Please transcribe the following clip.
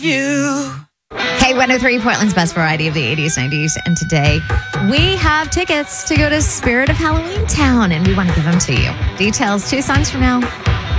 You. K103, Portland's best variety of the 80s, 90s. And today we have tickets to go to Spirit of Halloween Town, and we want to give them to you. Details 2 songs from now.